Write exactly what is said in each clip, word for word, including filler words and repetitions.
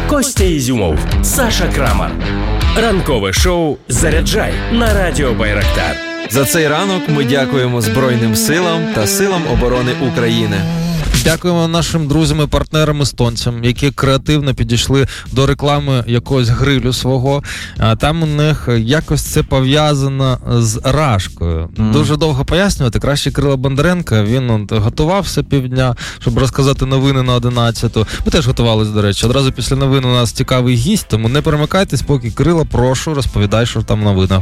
Костя Ізюмов, Саша Крамар. Ранкове шоу «Заряджай» на радіо Байрактар. За цей ранок ми дякуємо Збройним силам та силам оборони України. Дякуємо нашим друзям і партнерам естонцям, які креативно підійшли до реклами якогось грилю свого. А там у них якось це пов'язано з рашкою. Mm. Дуже довго пояснювати. Краще Кирило Бондаренко, він он, готувався півдня, щоб розказати новини на одинадцяту. Ми теж готувалися, до речі. Одразу після новин у нас цікавий гість, тому не перемикайтесь, поки Кирило, прошу, розповідай, що там в новинах.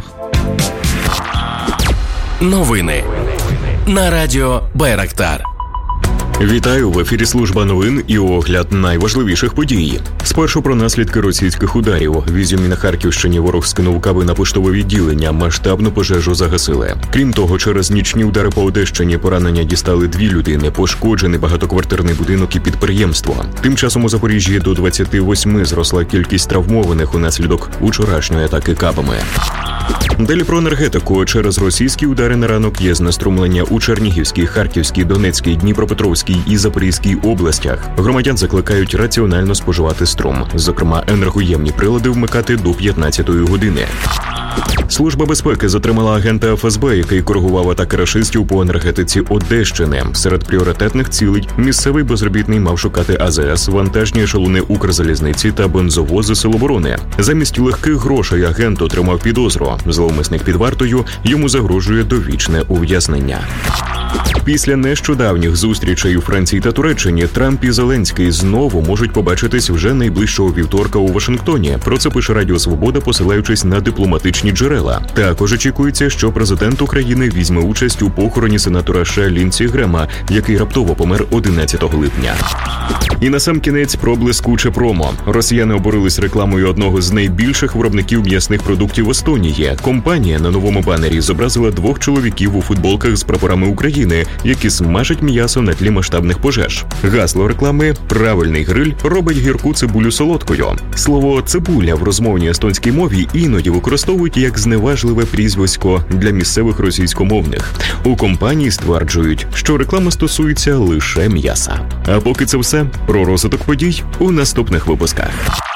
Новини на радіо Байрактар. Вітаю, в ефірі служба новин і огляд найважливіших подій. Спершу про наслідки російських ударів. В Ізюмі на Харківщині ворог скинув каби на поштове відділення, масштабну пожежу загасили. Крім того, через нічні удари по Одещині поранення дістали дві людини, пошкоджений багатоквартирний будинок і підприємство. Тим часом у Запоріжжі до двадцяти восьми зросла кількість травмованих унаслідок учорашньої атаки кабами. Далі про енергетику. Через російські удари на ранок є знеструмлення у Чернігівській, Харківській, Донецькій, Дніпропетровській і Запорізькій областях. Громадян закликають раціонально споживати струм. Зокрема, енергоємні прилади вмикати до п'ятнадцятої години. Служба безпеки затримала агента еф ес бе, який коригував атаки рашистів по енергетиці Одещини. Серед пріоритетних цілей місцевий безробітний мав шукати а зе ес, вантажні ешелони Укрзалізниці та бензовози Сил оборони. Замість легких грошей агент отримав підозру. Зловмисник під вартою, йому загрожує довічне ув'язнення. Після нещодавніх зустрічей у Франції та Туреччині Трамп і Зеленський знову можуть побачитись вже найближчого вівторка у Вашингтоні. Про це пише Радіо Свобода, посилаючись на дипломатичні джерела. Також очікується, що президент України візьме участь у похороні сенатора США Лінсі Грема, який раптово помер одинадцятого липня. І насамкінець про блискуче промо. Росіяни обурились рекламою одного з найбільших виробників м'ясних продуктів Естонії. Компанія на новому банері зобразила двох чоловіків у футболках з прапорами України, які смажать м'ясо на тлі масштабних пожеж. Гасло реклами «Правильний гриль робить гірку цибулю солодкою». Слово «цибуля» в розмовній естонській мові іноді використовують як зневажливе прізвисько для місцевих російськомовних. У компанії стверджують, що реклама стосується лише м'яса. А поки це все, про розвиток подій у наступних випусках.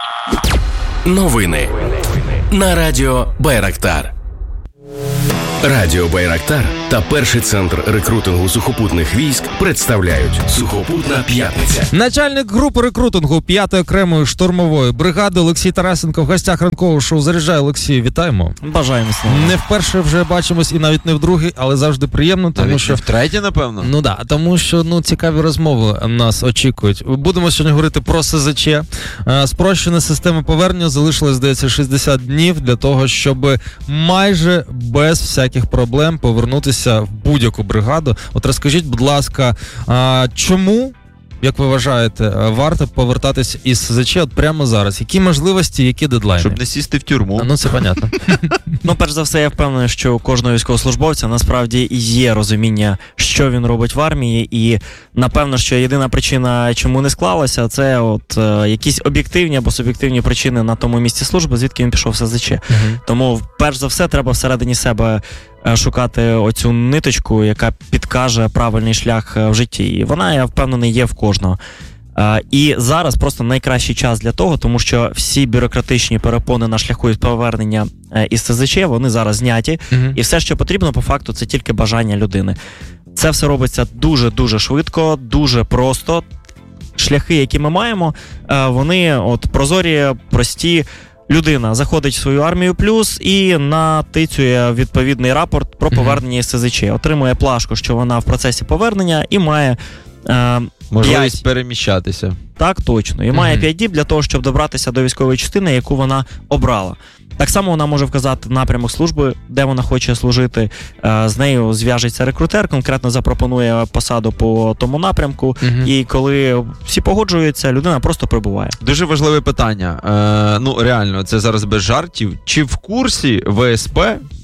Новини на радіо Байрактар. Радіо Байрактар та перший центр рекрутингу сухопутних військ представляють «Сухопутна п'ятниця». Начальник групи рекрутингу п'ятої окремої штурмової бригади Олексій Тарасенко в гостях ранкового шоу «Заряджай». Олексій, вітаємо. Бажаємо слава. Не вперше вже бачимось і навіть не вдруге, але завжди приємно, тому навіть що... втретє, напевно? Ну да, тому що ну, цікаві розмови нас очікують. Будемо сьогодні говорити про ес зет че. Спрощена система повернення залишилось, здається, шістдесят днів для того, щоб майже без всяких проблем повернутися в будь-яку бригаду. От розкажіть, будь ласка, а чому, як ви вважаєте, варто повертатись із ес зет че от прямо зараз? Які можливості, які дедлайни? Щоб не сісти в тюрму. А, ну, це понятно. Ну, перш за все, я впевнений, що у кожного військовослужбовця насправді є розуміння, що він робить в армії, і напевно, що єдина причина, чому не склалося, це от е, якісь об'єктивні або суб'єктивні причини на тому місці служби, звідки він пішов в ес зет че. Uh-huh. Тому, перш за все, треба всередині себе шукати оцю ниточку, яка підкаже правильний шлях в житті. І вона, я впевнений, є в кожного. І зараз просто найкращий час для того, тому що всі бюрократичні перепони на шляху із повернення із ес зет че, вони зараз зняті. Uh-huh. І все, що потрібно, по факту, це тільки бажання людини. Це все робиться дуже-дуже швидко, дуже просто. Шляхи, які ми маємо, вони от прозорі, прості. Людина заходить в свою армію плюс і натицює відповідний рапорт про повернення із ес зет че. Отримує плашку, що вона в процесі повернення і має е, можливість п'ять... переміщатися. Так, точно. І має п'ять діб для того, щоб добратися до військової частини, яку вона обрала. Так само вона може вказати напрямок служби, де вона хоче служити. З нею зв'яжеться рекрутер, конкретно запропонує посаду по тому напрямку. Угу. І коли всі погоджуються, людина просто прибуває. Дуже важливе питання. Е, ну, реально, це зараз без жартів. Чи в курсі ве ес пе,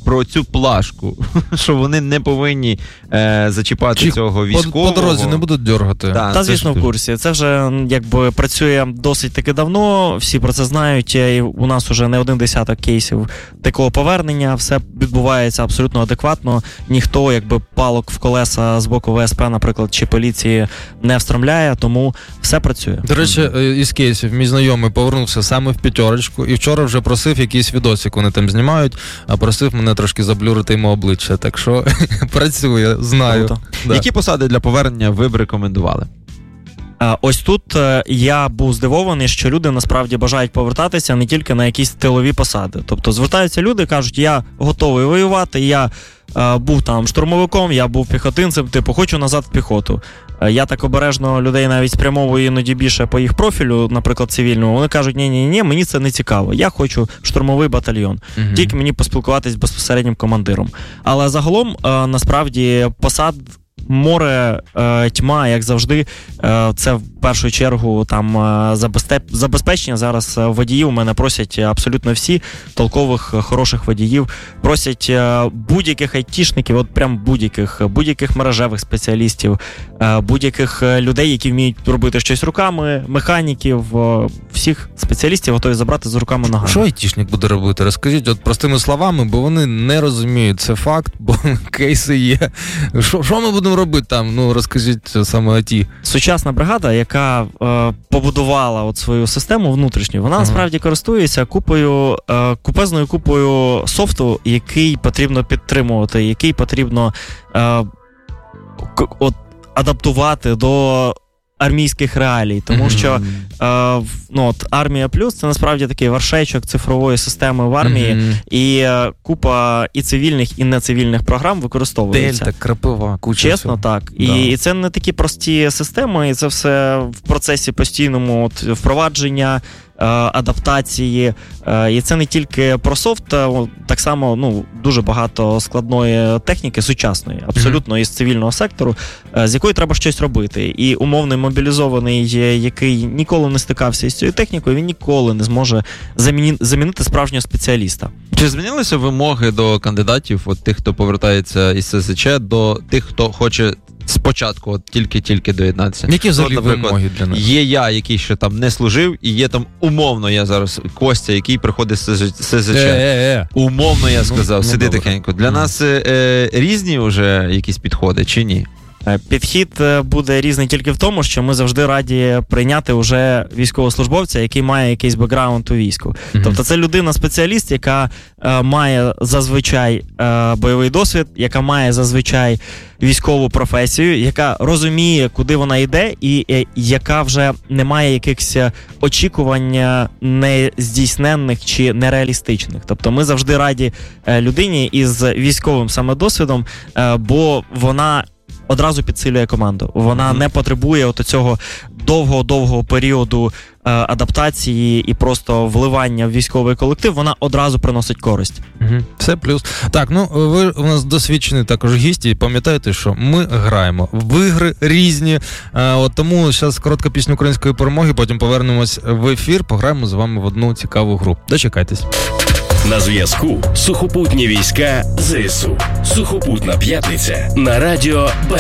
про цю плашку, що вони не повинні е, зачіпати Чи цього по, військового. по дорозі не будуть дьоргати. Да, Та, це звісно, ж- в курсі. Це вже якби працює досить таки давно, всі про це знають, і у нас вже не один десяток кейсів такого повернення, все відбувається абсолютно адекватно, ніхто якби палок в колеса з боку ВСП, наприклад, чи поліції не встромляє, тому все працює. До речі, із кейсів мій знайомий повернувся саме в п'ятерочку і вчора вже просив якийсь відосик, вони там знімають, а просив мене трошки заблюрити йому обличчя, так що працює, знаю. Круто. Да. Які посади для повернення ви б рекомендували? А, Ось тут е, я був здивований, що люди насправді бажають повертатися не тільки на якісь тилові посади. Тобто звертаються люди, кажуть, я готовий воювати, я е, був там штурмовиком, я був піхотинцем, типу, хочу назад в піхоту. Е, Я так обережно людей навіть спрямовую іноді більше по їх профілю, наприклад, цивільному. Вони кажуть, ні-ні-ні, мені це не цікаво, я хочу штурмовий батальйон. Мгм. Тільки мені поспілкуватись з безпосереднім командиром. Але загалом, е, насправді, посад море, е, тьма, як завжди, е, це в першу чергу там е, забезпе- забезпечення. Зараз е, водіїв у мене просять абсолютно всі, толкових, е, хороших водіїв, просять е, будь-яких айтішників, от прям будь-яких, будь-яких мережевих спеціалістів, е, будь-яких е, людей, які вміють робити щось руками, механіків, е, всіх спеціалістів готові забрати з руками ногами. Що айтішник буде робити? Розкажіть от простими словами, бо вони не розуміють. Це факт, бо кейси є. Що, що ми будемо робити там? Ну, розкажіть саме ай ті. Сучасна бригада, яка е, побудувала от свою систему внутрішню, вона Ага. насправді користується купою, е, купезною купою софту, який потрібно підтримувати, який потрібно е, к- от, адаптувати до армійських реалій. Тому Мгм. що е, в- ну, от, Армія Плюс це насправді такий вершечок цифрової системи в армії, Мгм. і е, купа і цивільних, і нецивільних програм використовується. Дельта, крапива, куча Чесно, всього. так. І, Да. і це не такі прості системи, і це все в процесі постійному от, впровадження, е, адаптації. Е, і це не тільки про софт, а о, так само ну, дуже багато складної техніки, сучасної, абсолютно із цивільного сектору, е, з якою треба щось робити. І умовний мобілізований, е, який ніколи не стикався із цією технікою, він ніколи не зможе заміні, замінити справжнього спеціаліста. Чи змінилися вимоги до кандидатів, от тих, хто повертається із ес зет че, до тих, хто хоче спочатку от тільки-тільки доєднатися? Які взагалі Ну, от, наприклад, вимоги для них? Є я, який ще там не служив, і є там умовно я зараз Костя, який приходить з ес зет че. Е-е-е. Умовно я сказав, ну, сиди добре. тихенько. Для Мгм. нас е, е, різні вже якісь підходи чи ні? Е, Підхід е, буде різний тільки в тому, що ми завжди раді прийняти уже військовослужбовця, який має якийсь бекграунд у війську. Мгм. Тобто це людина-спеціаліст, яка е, має зазвичай е, бойовий досвід, яка має зазвичай військову професію, яка розуміє, куди вона йде, і е, яка вже не має якихось е, очікувань е, нездійсненних чи нереалістичних. Тобто ми завжди раді е, людині із військовим саме досвідом, е, бо вона одразу підсилює команду. Вона Мгм. не потребує от цього довгого-довгого періоду е, адаптації і просто вливання в військовий колектив. Вона одразу приносить користь. Мгм. Все плюс. Так, ну ви у нас досвідчені також гісті, і пам'ятаєте, що ми граємо в ігри різні. А, от тому зараз коротка пісня української перемоги, потім повернемось в ефір, пограємо з вами в одну цікаву гру. Дочекайтесь. На зв'язку сухопутні війська зе ес у. Сухопутна п'ятниця на радіо Б.